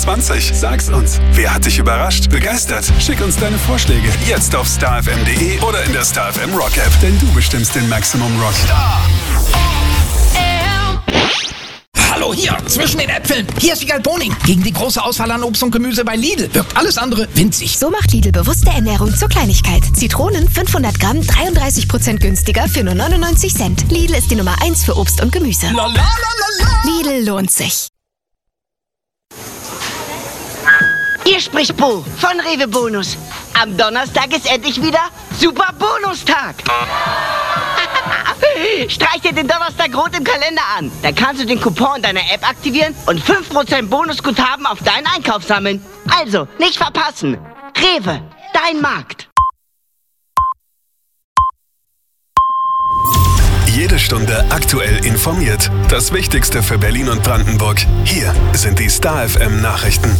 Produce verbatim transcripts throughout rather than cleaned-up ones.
zwanzig. Sag's uns. Wer hat dich überrascht? Begeistert? Schick uns deine Vorschläge jetzt auf star f m punkt d e oder in der Star F M Rock App, denn du bestimmst den Maximum Rock. Star Hallo, hier, zwischen den Äpfeln. Hier ist Wiegald Boning. Gegen die große Auswahl an Obst und Gemüse bei Lidl wirkt alles andere winzig. So macht Lidl bewusste Ernährung zur Kleinigkeit. Zitronen fünfhundert Gramm, dreiunddreißig Prozent günstiger für nur neunundneunzig Cent. Lidl ist die Nummer eins für Obst und Gemüse. La, la, la, la, la. Lidl lohnt sich. Hier spricht Bo von Rewe Bonus. Am Donnerstag ist endlich wieder Super Bonustag. Streich dir den Donnerstag rot im Kalender an. Dann kannst du den Coupon deiner App aktivieren und fünf Prozent Bonusguthaben auf deinen Einkauf sammeln. Also, nicht verpassen. Rewe, dein Markt. Jede Stunde aktuell informiert. Das Wichtigste für Berlin und Brandenburg. Hier sind die Star F M Nachrichten.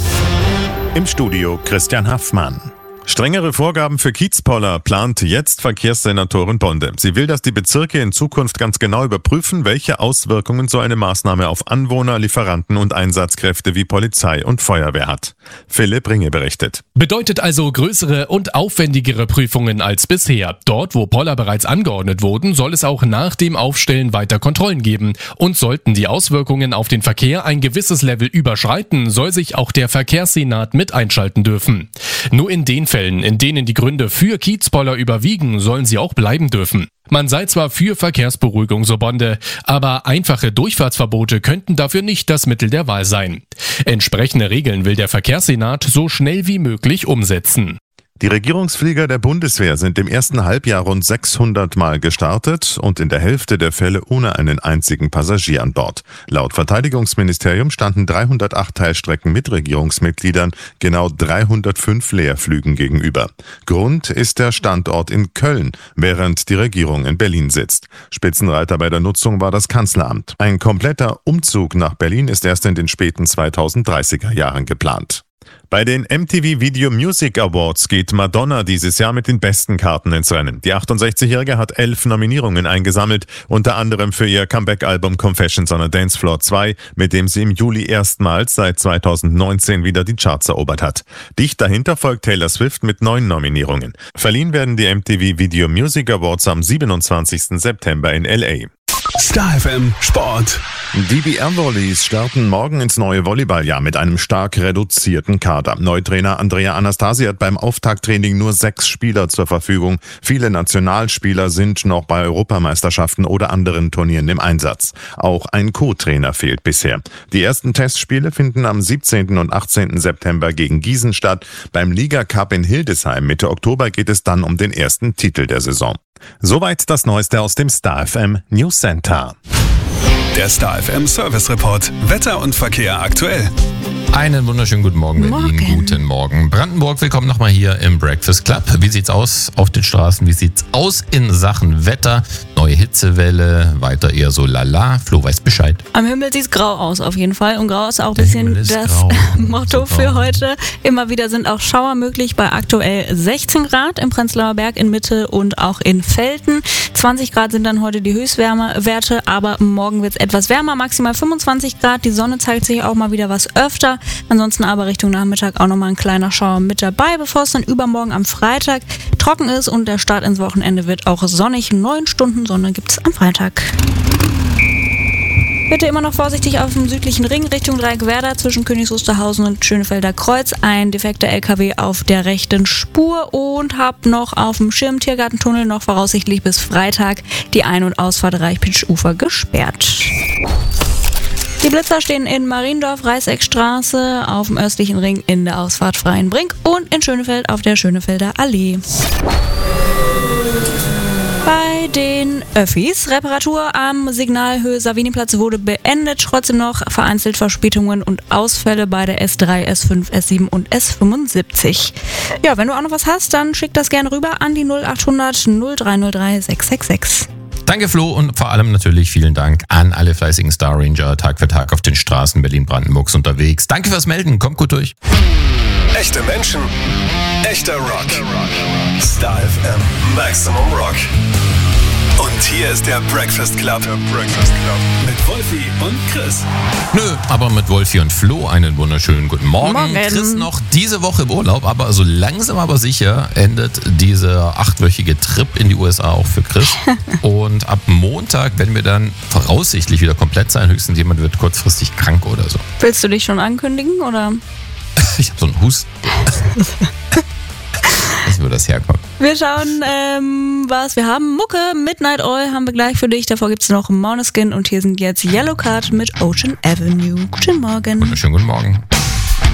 Im Studio Christian Haffmann. Strengere Vorgaben für Kiezpoller plant jetzt Verkehrssenatorin Bonde. Sie will, dass die Bezirke in Zukunft ganz genau überprüfen, welche Auswirkungen so eine Maßnahme auf Anwohner, Lieferanten und Einsatzkräfte wie Polizei und Feuerwehr hat. Philipp Ringe berichtet. Bedeutet also größere und aufwendigere Prüfungen als bisher. Dort, wo Poller bereits angeordnet wurden, soll es auch nach dem Aufstellen weiter Kontrollen geben. Und sollten die Auswirkungen auf den Verkehr ein gewisses Level überschreiten, soll sich auch der Verkehrssenat mit einschalten dürfen. Nur in den Fällen, in denen die Gründe für Kiezpoller überwiegen, sollen sie auch bleiben dürfen. Man sei zwar für Verkehrsberuhigung, so Bonde, aber einfache Durchfahrtsverbote könnten dafür nicht das Mittel der Wahl sein. Entsprechende Regeln will der Verkehrssenat so schnell wie möglich umsetzen. Die Regierungsflieger der Bundeswehr sind im ersten Halbjahr rund sechshundert Mal gestartet und in der Hälfte der Fälle ohne einen einzigen Passagier an Bord. Laut Verteidigungsministerium standen dreihundertacht Teilstrecken mit Regierungsmitgliedern genau dreihundertfünf Leerflügen gegenüber. Grund ist der Standort in Köln, während die Regierung in Berlin sitzt. Spitzenreiter bei der Nutzung war das Kanzleramt. Ein kompletter Umzug nach Berlin ist erst in den späten zweitausenddreißiger Jahren geplant. Bei den M T V Video Music Awards geht Madonna dieses Jahr mit den besten Karten ins Rennen. Die achtundsechzigjährige hat elf Nominierungen eingesammelt, unter anderem für ihr Comeback-Album Confessions on a Dance Floor zwei, mit dem sie im Juli erstmals seit zweitausendneunzehn wieder die Charts erobert hat. Dicht dahinter folgt Taylor Swift mit neun Nominierungen. Verliehen werden die M T V Video Music Awards am siebenundzwanzigsten September in L A. Star F M Sport. Die B R-Volleys starten morgen ins neue Volleyballjahr mit einem stark reduzierten Kader. Neutrainer Andrea Anastasi hat beim Auftakttraining nur sechs Spieler zur Verfügung. Viele Nationalspieler sind noch bei Europameisterschaften oder anderen Turnieren im Einsatz. Auch ein Co-Trainer fehlt bisher. Die ersten Testspiele finden am siebzehnten und achtzehnten September gegen Gießen statt. Beim Liga-Cup in Hildesheim Mitte Oktober geht es dann um den ersten Titel der Saison. Soweit das Neueste aus dem Star F M News Center. Der Star F M Service Report. Wetter und Verkehr aktuell. Einen wunderschönen guten Morgen, Berlin. Morgen. Guten Morgen. Brandenburg, willkommen nochmal hier im Breakfast Club. Wie sieht's aus auf den Straßen? Wie sieht's aus in Sachen Wetter? Neue Hitzewelle, weiter eher so lala. Flo weiß Bescheid. Am Himmel sieht's grau aus auf jeden Fall. Und grau ist auch ein Der bisschen Himmel ist das grau. Motto So für grau. heute. Immer wieder sind auch Schauer möglich bei aktuell sechzehn Grad im Prenzlauer Berg in Mitte und auch in Velten. zwanzig Grad sind dann heute die Höchstwärmewerte, aber morgen wird's etwas wärmer, maximal fünfundzwanzig Grad. Die Sonne zeigt sich auch mal wieder was öfter. Ansonsten aber Richtung Nachmittag auch nochmal ein kleiner Schauer mit dabei, bevor es dann übermorgen am Freitag trocken ist und der Start ins Wochenende wird auch sonnig. Neun Stunden Sonne gibt's am Freitag. Bitte immer noch vorsichtig auf dem südlichen Ring Richtung Dreieckwerder zwischen Königs Wusterhausen und Schönefelder Kreuz. Ein defekter L K W auf der rechten Spur und habt noch auf dem Schirm Tiergartentunnel noch voraussichtlich bis Freitag die Ein- und Ausfahrt Reichpitsch-Ufer gesperrt. Die Blitzer stehen in Mariendorf, Reißeckstraße, auf dem östlichen Ring in der Ausfahrt Freienbrink und in Schönefeld auf der Schönefelder Allee. Bei den Öffis. Reparatur am Signalhöhe Saviniplatz wurde beendet. Trotzdem noch vereinzelt Verspätungen und Ausfälle bei der S drei, S fünf, S sieben und S fünfundsiebzig. Ja, wenn du auch noch was hast, dann schick das gerne rüber an die null achthundert null drei null drei sechs sechs sechs. Danke Flo und vor allem natürlich vielen Dank an alle fleißigen Star Ranger Tag für Tag auf den Straßen Berlin-Brandenburgs unterwegs. Danke fürs Melden, kommt gut durch. Echte Menschen, echter Rock. Star F M Maximum Rock. Und hier ist der Breakfast Club. Der Breakfast Club. Mit Wolfi und Chris. Nö, aber mit Wolfi und Flo einen wunderschönen guten Morgen. Morgen. Chris noch diese Woche im Urlaub, aber so langsam aber sicher endet dieser achtwöchige Trip in die U S A auch für Chris. Und ab Montag werden wir dann voraussichtlich wieder komplett sein. Höchstens jemand wird kurzfristig krank oder so. Willst du dich schon ankündigen, oder? Ich habe so einen Husten. Wo das herkommt. Wir schauen, ähm, was wir haben. Mucke, Midnight Oil haben wir gleich für dich. Davor gibt es noch Måneskin und hier sind jetzt Yellowcard mit Ocean Avenue. Guten Morgen. Wunderschönen guten Morgen.